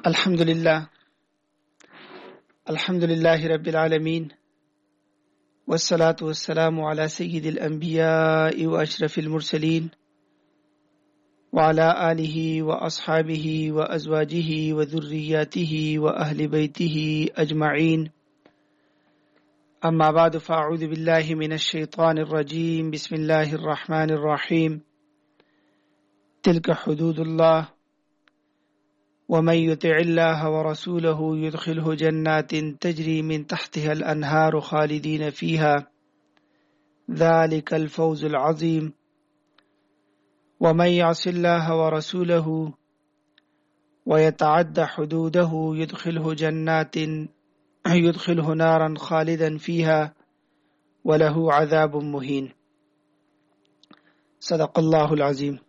अल्हम्दुलिल्लाहि रब्बिल आलमीन वस्सलातु वस्सलामु अला सय्यिदिल अंबियाइ व अशरफिल मुरसलीन व अला आलिहि व अस्हाबिहि व अज़वाजिहि व ज़ुर्रिय्यातिहि व अहलि बैतिहि अजमईन। अम्मा बाद फ़अऊज़ु बिल्लाहि मिनश शैतानिर रजीम। बिस्मिल्लाहिर रहमानिर रहीम। तिल्क हुदूदुल्लाह वमन युतिइल्लाह व रसूलहु युदखिलहु जन्नातिन तजरी मिन तहतिहल अन्हारु खालिदीन फीहा ज़ालिकल फ़ौज़ुल अज़ीम। वमन यअसिल्लाह व रसूलहु व यतअद्द हुदूदहु युदखिलहु नारन खालिदन फीहा व लहु अज़ाबुम मुहीन। सदक़ल्लाहुल अज़ीम।